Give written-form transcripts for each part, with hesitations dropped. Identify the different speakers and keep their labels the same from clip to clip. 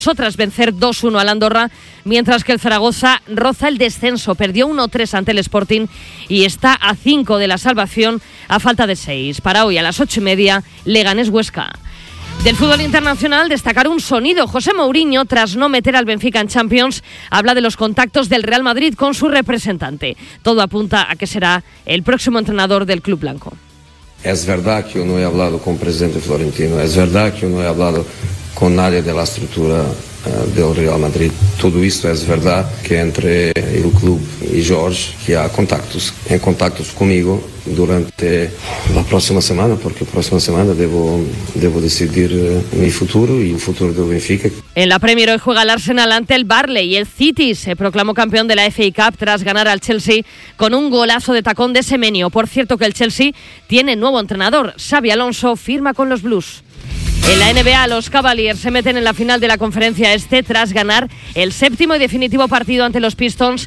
Speaker 1: tras vencer 2-1 al Andorra, mientras que el Zaragoza roza el descenso, perdió 1-3 ante el Sporting y está a 5 de la salvación a falta de 6. Para hoy a las 8:30, Leganés-Huesca. Del fútbol internacional, destacar un sonido. José Mourinho, tras no meter al Benfica en Champions, habla de los contactos del Real Madrid con su representante. Todo apunta a que será el próximo entrenador del club blanco.
Speaker 2: Es verdad que yo no he hablado con el presidente Florentino, es verdad que yo no he hablado con nadie de la estructura del Real Madrid. Todo esto es verdad que entre el club y Jorge que hay contactos conmigo durante la próxima semana, porque la próxima semana debo decidir mi futuro y el futuro del Benfica.
Speaker 1: En la Premier hoy juega el Arsenal ante el Burnley y el City se proclamó campeón de la FA Cup tras ganar al Chelsea con un golazo de tacón de Semenyo. Por cierto que el Chelsea tiene nuevo entrenador. Xabi Alonso firma con los Blues. En la NBA, los Cavaliers se meten en la final de la Conferencia Este tras ganar el séptimo y definitivo partido ante los Pistons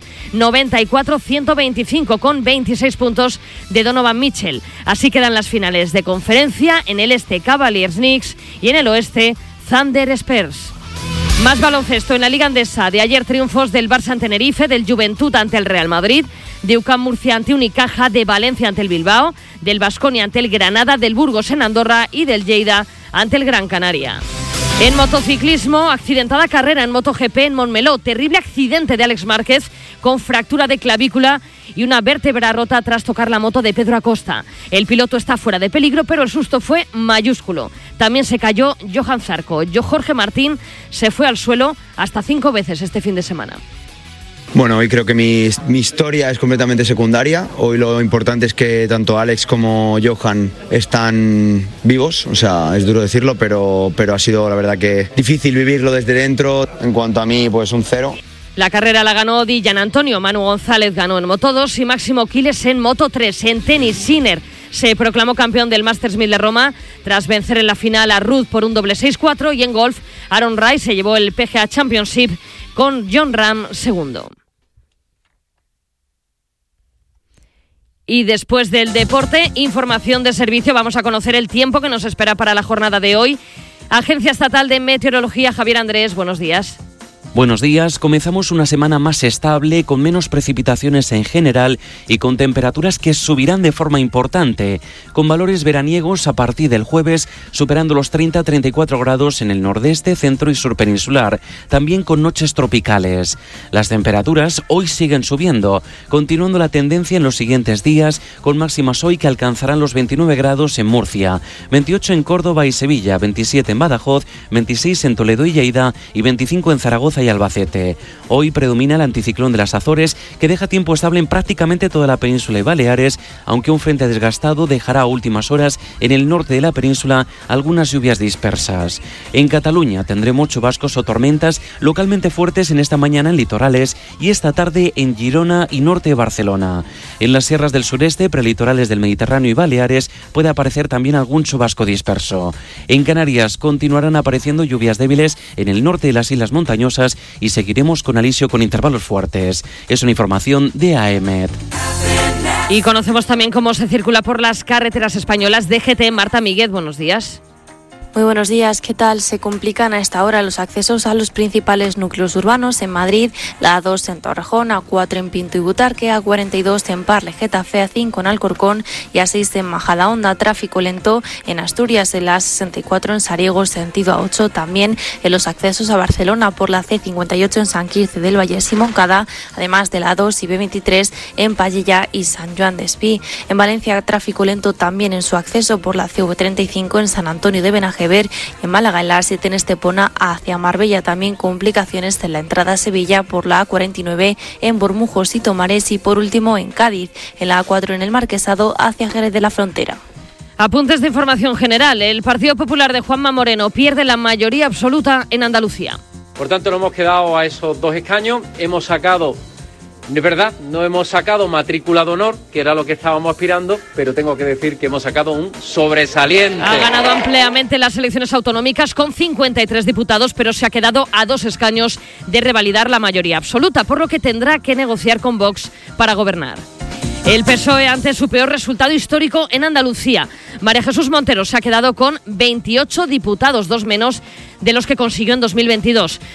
Speaker 1: 94-125 con 26 puntos de Donovan Mitchell. Así quedan las finales de conferencia. En el este, Cavaliers-Knicks y en el oeste, Thunder-Spurs. Más baloncesto en la Liga Endesa. De ayer triunfos del Barça ante Tenerife, del Juventud ante el Real Madrid, de UCAM Murcia ante Unicaja, de Valencia ante el Bilbao, del Baskonia ante el Granada, del Burgos en Andorra y del Lleida ante el Gran Canaria. En motociclismo, accidentada carrera en MotoGP en Montmeló. Terrible accidente de Alex Márquez con fractura de clavícula y una vértebra rota tras tocar la moto de Pedro Acosta. El piloto está fuera de peligro, pero el susto fue mayúsculo. También se cayó Johan Zarco. Jorge Martín se fue al suelo hasta 5 veces este fin de semana.
Speaker 3: Bueno, hoy creo que mi historia es completamente secundaria. Hoy lo importante es que tanto Alex como Johan están vivos. O sea, es duro decirlo, pero ha sido la verdad que difícil vivirlo desde dentro. En cuanto a mí, pues un 0.
Speaker 1: La carrera la ganó Dillan Antonio, Manu González ganó en Moto2 y Máximo Quiles en Moto3. En tenis, Sinner se proclamó campeón del Masters 1000 de Roma tras vencer en la final a Ruud por un doble 6-4 y en golf, Aaron Rice se llevó el PGA Championship con Jon Rahm segundo. Y después del deporte, información de servicio, vamos a conocer el tiempo que nos espera para la jornada de hoy. Agencia Estatal de Meteorología, Javier Andrés, buenos días.
Speaker 4: Buenos días, comenzamos una semana más estable, con menos precipitaciones en general y con temperaturas que subirán de forma importante, con valores veraniegos a partir del jueves, superando los 30-34 grados en el nordeste, centro y sur peninsular, también con noches tropicales. Las temperaturas hoy siguen subiendo, continuando la tendencia en los siguientes días, con máximas hoy que alcanzarán los 29 grados en Murcia, 28 en Córdoba y Sevilla, 27 en Badajoz, 26 en Toledo y Lleida y 25 en Zaragoza y Albacete. Hoy predomina el anticiclón de las Azores, que deja tiempo estable en prácticamente toda la península y Baleares, aunque un frente desgastado dejará a últimas horas en el norte de la península algunas lluvias dispersas. En Cataluña tendremos chubascos o tormentas localmente fuertes en esta mañana en litorales y esta tarde en Girona y norte de Barcelona. En las sierras del sureste, prelitorales del Mediterráneo y Baleares, puede aparecer también algún chubasco disperso. En Canarias continuarán apareciendo lluvias débiles en el norte de las islas montañosas y seguiremos con alisio con intervalos fuertes. Es una información de AEMET.
Speaker 1: Y conocemos también cómo se circula por las carreteras españolas. DGT, Marta Míguez, buenos días.
Speaker 5: Muy buenos días, ¿qué tal? Se complican a esta hora los accesos a los principales núcleos urbanos en Madrid, la A2 en Torrejón, A4 en Pinto y Butarque, A42 en Parle, Getafe, A5 en Alcorcón y A6 en Majadahonda. Tráfico lento en Asturias, en la A64 en Sariego, sentido A8, también en los accesos a Barcelona por la C58 en San Quirze del Vallés y Moncada, además de la A2 y B23 en Pallilla y San Joan de Espí. En Valencia, tráfico lento también en su acceso por la CV35 en San Antonio de Benaje. En Málaga, en la A7 en Estepona hacia Marbella, también complicaciones en la entrada a Sevilla por la A49 en Bormujos y Tomares y por último en Cádiz, en la A4 en el Marquesado hacia Jerez de la Frontera.
Speaker 1: Apuntes de información general. El Partido Popular de Juanma Moreno pierde la mayoría absoluta en Andalucía.
Speaker 6: Por tanto, nos hemos quedado a esos 2 escaños. Hemos sacado, de verdad, no hemos sacado matrícula de honor, que era lo que estábamos aspirando, pero tengo que decir que hemos sacado un sobresaliente.
Speaker 1: Ha ganado ampliamente las elecciones autonómicas con 53 diputados, pero se ha quedado a 2 escaños de revalidar la mayoría absoluta, por lo que tendrá que negociar con Vox para gobernar. El PSOE ante su peor resultado histórico en Andalucía. María Jesús Montero se ha quedado con 28 diputados, 2 menos de los que consiguió en 2022.